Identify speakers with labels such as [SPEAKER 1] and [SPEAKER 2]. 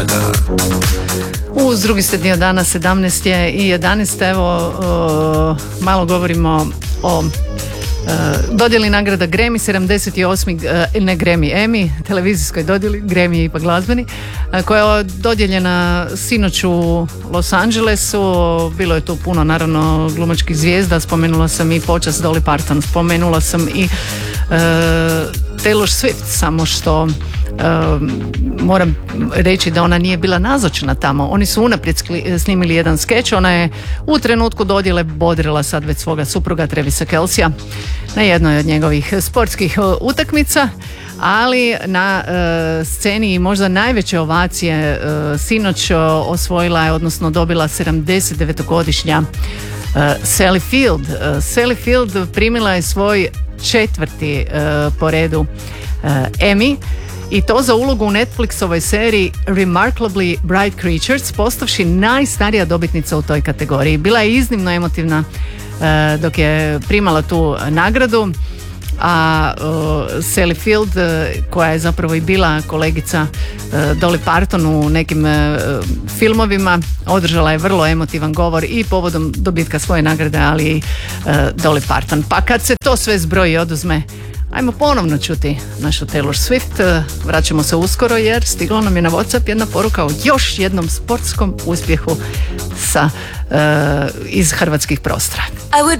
[SPEAKER 1] Uz drugi ste dio dana, 17 je i 11. Evo, malo govorimo o dodjeli nagrada Grammy, 78. Ne Grammy, Emmy, televizijskoj dodjeli, Grammy je ipak glazbeni, koja je dodijeljena sinoć u Los Angelesu. Bilo je tu puno, naravno, glumačkih zvijezda. Spomenula sam i počast Dolly Parton, spomenula sam i Taylor Swift, samo što moram reći da ona nije bila nazočna tamo. Oni su unaprijed snimili jedan skeč. Ona je u trenutku dodjele bodrila sad već svoga supruga Travisa Kelsija na jednoj od njegovih sportskih utakmica, ali na sceni možda najveće ovacije sinoć osvojila je, odnosno dobila 79-godišnja Sally Field. Sally Field primila je svoj 4. po redu Emmy, i to za ulogu u Netflixovoj seriji Remarkably Bright Creatures, postavši najstarija dobitnica u toj kategoriji. Bila je iznimno emotivna dok je primala tu nagradu, a Sally Field, koja je zapravo i bila kolegica Dolly Parton u nekim filmovima, održala je vrlo emotivan govor i povodom dobitka svoje nagrade, ali i Dolly Parton. Pa kad se to sve zbroji i oduzme, ajmo ponovno čuti našu Taylor Swift. Vraćamo se uskoro jer stigla nam je na WhatsApp jedna poruka o još jednom sportskom uspjehu iz hrvatskih prostora.
[SPEAKER 2] I would